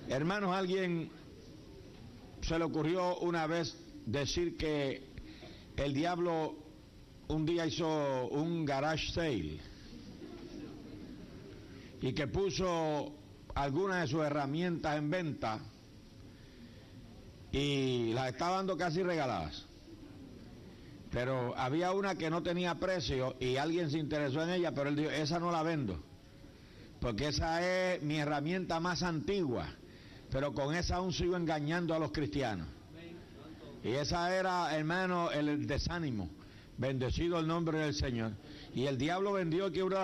Hermanos, a alguien se le ocurrió una vez decir que el diablo un día hizo un garage sale y que puso algunas de sus herramientas en venta y las estaba dando casi regaladas. Pero había una que no tenía precio y alguien se interesó en ella, pero él dijo, esa no la vendo, porque esa es mi herramienta más antigua, pero con esa aún sigo engañando a los cristianos. Y esa era, hermano, el desánimo. Bendecido el nombre del Señor. Y el diablo vendió que una